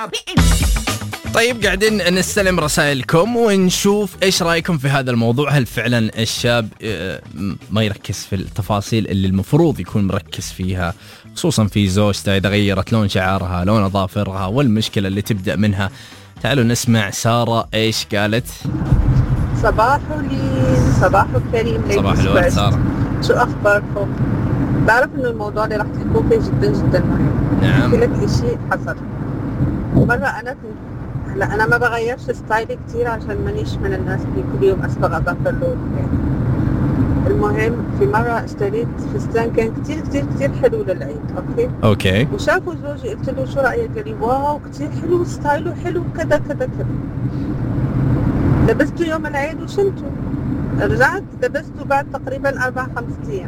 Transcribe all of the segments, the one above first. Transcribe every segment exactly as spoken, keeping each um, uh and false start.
طيب قاعدين نستلم رسائلكم ونشوف إيش رأيكم في هذا الموضوع. هل فعلا الشاب ما يركز في التفاصيل اللي المفروض يكون مركز فيها، خصوصا في زوجته إذا غيرت لون شعرها، لون أظافرها، والمشكلة اللي تبدأ منها؟ تعالوا نسمع سارة إيش قالت. صباح لين، صباح الكريم. صباح الورد سارة، شو أخباركم؟ بعرف إنه الموضوع اللي راح تحكوا فيه جدا جدا مهم. نعم. لك شيء حصل مرة. أنا كنت هلا أنا ما بغيرش ستايلي كتير عشان مانيش من الناس اللي كل يوم أصبغ أظافر لون يعني. المهم في مرة اشتريت فستان كان كتير كتير كتير حلو للعيد. أوكي أوكي. وشافوا زوجي قلت له شو رأيك؟ قال لي واو كتير حلو، ستايله حلو كذا كذا كذا. لبسته يوم العيد وشلته، رجعت لبسته بعد تقريبا أربع خمس أيام.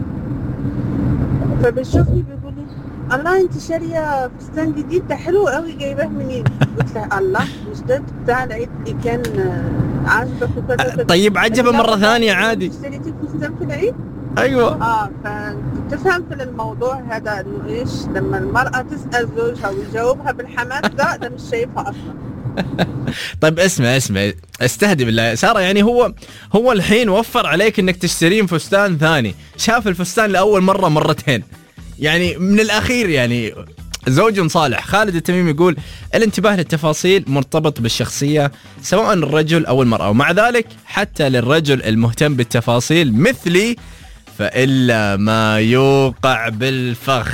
فبيشوفني بيقول لي الله انت شاريه فستان جديد ده حلو قوي، جايباه منين؟ قلت له الله مش ده بتاع العيد اللي كان عاجبك وكذا. طيب عجبه مره ثانيه عادي. اشتريتي فستان في العيد؟ ايوه. اه فتفهم في الموضوع هذا انه ايش لما المراه تسال زوجها ويجاوبها بالحماس ده ده مش شايفها اصلا. طيب اسمع اسمع استهدي بالله سارة، يعني هو هو الحين وفر عليك انك تشترين فستان ثاني، شاف الفستان لأول مرة مرتين، يعني من الأخير يعني زوج صالح. خالد التميمي يقول الانتباه للتفاصيل مرتبط بالشخصية سواء الرجل أو المرأة، ومع ذلك حتى للرجل المهتم بالتفاصيل مثلي فإلا ما يوقع بالفخ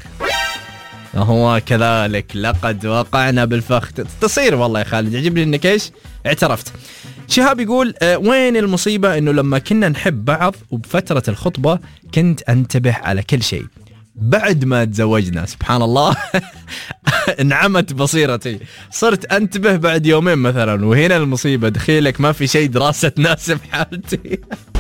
هو كذلك لقد وقعنا بالفخ. تصير والله يا خالد، يعجبني انك ايش اعترفت. شهاب يقول أه وين المصيبة انه لما كنا نحب بعض وبفترة الخطبة كنت انتبه على كل شيء، بعد ما تزوجنا سبحان الله انعمت بصيرتي، صرت انتبه بعد يومين مثلا، وهنا المصيبة دخيلك ما في شيء دراسة تناسب حالتي.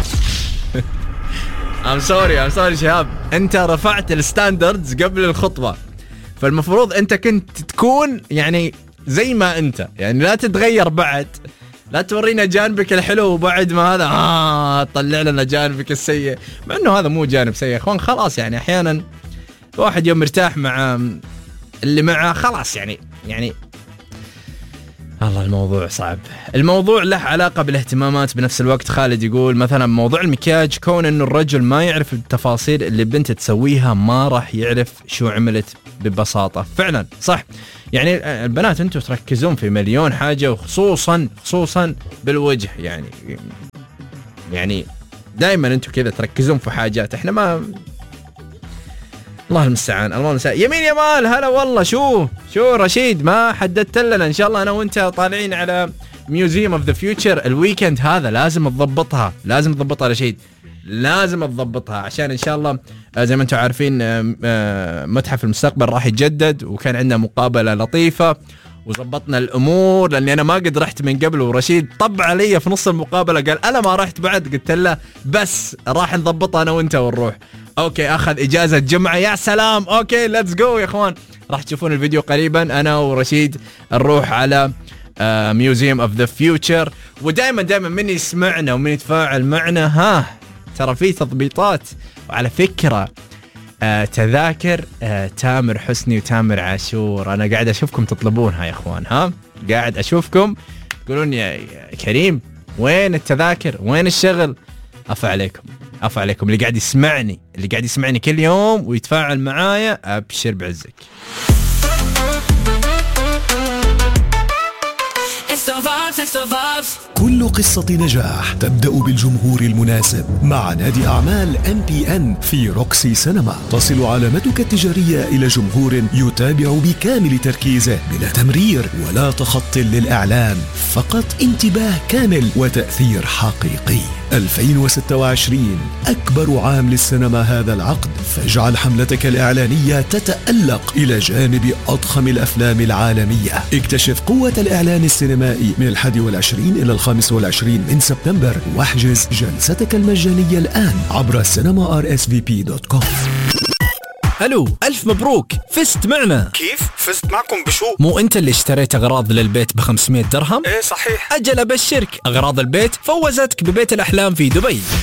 I'm sorry I'm sorry شهاب، انت رفعت الستاندردز قبل الخطبة، فالمفروض انت كنت تكون يعني زي ما انت، يعني لا تتغير بعد، لا تورينا جانبك الحلو وبعد ما هذا آه طلع لنا جانبك السيء، مع انه هذا مو جانب سيء يا اخوان. خلاص يعني احيانا واحد يوم مرتاح مع اللي معه خلاص يعني يعني الله الموضوع صعب. الموضوع له علاقة بالاهتمامات بنفس الوقت. خالد يقول مثلا موضوع المكياج، كون انه الرجل ما يعرف التفاصيل اللي بنته تسويها ما راح يعرف شو عملت ببساطة. فعلا صح، يعني البنات انتوا تركزون في مليون حاجة، وخصوصا خصوصا بالوجه، يعني يعني دائما انتوا كذا تركزون في حاجات احنا ما. الله المستعان الله المستعان. يمين يمال هلا والله. شو شو رشيد ما حددت لنا، ان شاء الله انا وانت طالعين على ميوزيوم اوف ذا فيوتشر الويكند هذا، لازم تضبطها لازم تضبطها رشيد، لازم تضبطها عشان ان شاء الله زي ما انتم عارفين متحف المستقبل راح يتجدد، وكان عندنا مقابلة لطيفة وزبطنا الامور، لاني انا ما قد رحت من قبل، ورشيد طب علي في نص المقابلة قال انا ما رحت بعد، قلت له بس راح نضبطها انا وانت ونروح. اوكي اخذ اجازة جمعة، يا سلام. اوكي ليتس جو يا اخوان، راح تشوفون الفيديو قريبا انا ورشيد نروح على ميوزيوم اوف ذا فيوتشر. ودائما دائما من يسمعنا ومن يتفاعل معنا ها ترى في تضبيطات. وعلى فكرة آه تذاكر آه تامر حسني وتامر عاشور انا قاعد اشوفكم تطلبونها يا اخوان، ها قاعد اشوفكم تقولون يا كريم وين التذاكر وين الشغل. أفا عليكم أفا عليكم اللي قاعد يسمعني اللي قاعد يسمعني كل يوم ويتفاعل معايا، أبشر بعزك. كل قصة نجاح تبدأ بالجمهور المناسب. مع نادي أعمال إم بي إن في روكسي سينما تصل علامتك التجارية إلى جمهور يتابع بكامل تركيزه بلا تمرير ولا تخطي للإعلان، فقط انتباه كامل وتأثير حقيقي. ألفين وستة وعشرين أكبر عام للسينما هذا العقد، فاجعل حملتك الإعلانية تتألق إلى جانب أضخم الأفلام العالمية. اكتشف قوة الإعلان السينمائي من الحادي والعشرين إلى الخامس والعشرين من سبتمبر، واحجز جلستك المجانية الآن عبر سينما آر إس في بي دوت كوم. ألو ألف مبروك، فزت معنا. كيف؟ فزت معكم بشو؟ مو أنت اللي اشتريت أغراض للبيت بخمسمية درهم؟ إيه صحيح. أجل أبشرك، أغراض البيت فوزتك ببيت الأحلام في دبي.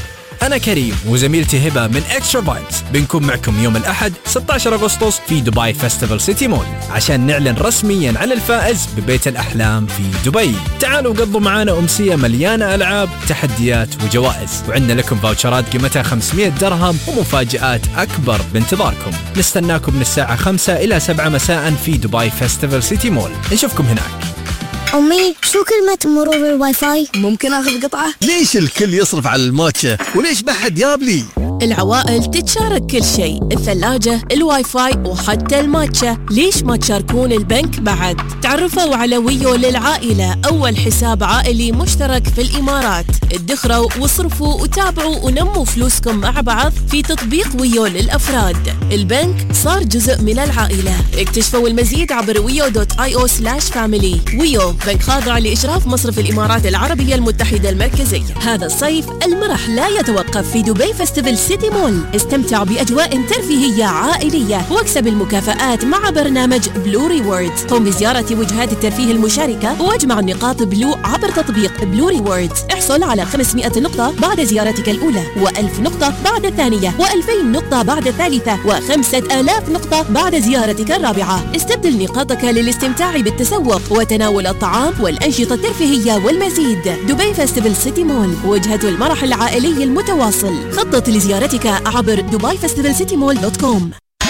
أنا كريم وزميلتي هبة من إكسترا فايبس بنكون معكم يوم الأحد ستة عشر أغسطس في دبي فيستيفال سيتي مول عشان نعلن رسميا عن الفائز ببيت الأحلام في دبي. تعالوا قضوا معانا أمسية مليانة ألعاب، تحديات وجوائز، وعندنا لكم فاوتشرات قيمتها خمسمية درهم ومفاجآت أكبر بانتظاركم. نستناكم من الساعة خمسة إلى سبعة مساء في دبي فيستيفال سيتي مول. نشوفكم هناك. أمي شو كلمة مرور الواي فاي؟ ممكن أخذ قطعة؟ ليش الكل يصرف على الماتشة وليش ما حد جاب لي؟ العوائل تتشارك كل شيء، الثلاجة، الواي فاي وحتى الماتشة، ليش ما تشاركون البنك بعد؟ تعرفوا على ويو للعائلة، أول حساب عائلي مشترك في الإمارات. ادخروا واصرفوا وتابعوا ونموا فلوسكم مع بعض في تطبيق ويو للأفراد. البنك صار جزء من العائلة. اكتشفوا المزيد عبر ويو دوت آي أو سلاش فاميلي. ويو بنك خاضع لإشراف مصرف الإمارات العربية المتحدة المركزية. هذا الصيف المرح لا يتوقف في دبي فيستيفال سيتي مول. استمتع بأجواء ترفيهية عائلية واكسب المكافآت مع برنامج بلو ريوردز. قم بزيارة وجهات الترفيه المشاركة واجمع النقاط بلو عبر تطبيق بلو ريوردز. احصل على خمسمائة نقطة بعد زيارتك الأولى، وألف نقطة بعد الثانية، وألفين نقطة بعد الثالثة، وخمسة آلاف نقطة بعد زيارتك الرابعة. استبدل نقاطك للاستمتاع بالتسوق وتناول الطعام والأنشطة الترفيهية والمزيد. دبي فيستيفال سيتي مول، وجهة المرح العائلي المتواصل. خطط لزيارتك عبر دبي فيستيفال سيتي مول دوت كوم.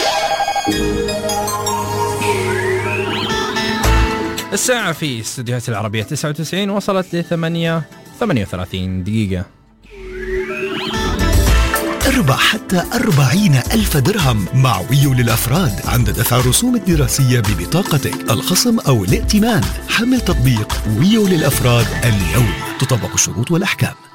الساعة في استديوهات العربية تسعة وتسعين وصلت لثمانية ثمانية وثلاثين دقيقة. اربح حتى أربعين ألف درهم مع ويو للأفراد عند دفع رسوم الدراسية ببطاقتك، الخصم أو الائتمان. حمل تطبيق ويو للأفراد اليوم. تطبق الشروط والأحكام.